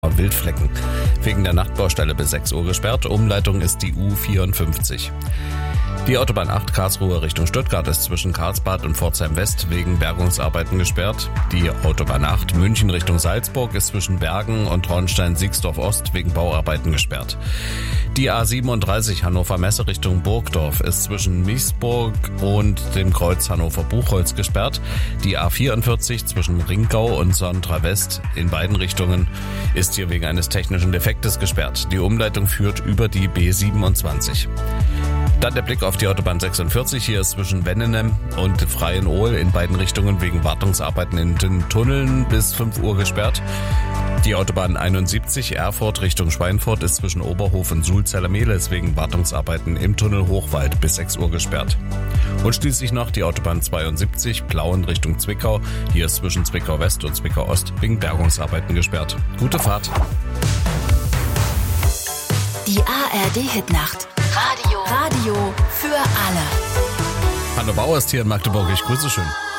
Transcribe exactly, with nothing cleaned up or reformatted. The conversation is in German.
Wildflecken. Wegen der Nachtbaustelle bis sechs Uhr gesperrt. Umleitung ist die U vierundfünfzig. Die Autobahn acht Karlsruhe Richtung Stuttgart ist zwischen Karlsbad und Pforzheim West wegen Bergungsarbeiten gesperrt. Die Autobahn acht München Richtung Salzburg ist zwischen Bergen und Traunstein-Siegsdorf Ost wegen Bauarbeiten gesperrt. Die A siebenunddreißig Hannover Messe Richtung Burgdorf ist zwischen Miesburg und dem Kreuz Hannover-Buchholz gesperrt. Die A vierundvierzig zwischen Ringau und Sontra West in beiden Richtungen ist hier wegen eines technischen Defektes gesperrt. Die Umleitung führt über die B siebenundzwanzig. Dann der Blick auf die Autobahn sechsundvierzig. Hier ist zwischen Wennenem und Freienohl in beiden Richtungen wegen Wartungsarbeiten in den Tunneln bis fünf Uhr gesperrt. Die Autobahn einundsiebzig Erfurt Richtung Schweinfurt ist zwischen Oberhof und Sulzeller-Mehlis wegen Wartungsarbeiten im Tunnel Hochwald bis sechs Uhr gesperrt. Und schließlich noch die Autobahn zweiundsiebzig Plauen Richtung Zwickau. Hier ist zwischen Zwickau West und Zwickau Ost wegen Bergungsarbeiten gesperrt. Gute Fahrt. Die A R D-Hitnacht. Radio. Radio für alle. Hanno Bauer ist hier in Magdeburg. Ich grüße schön.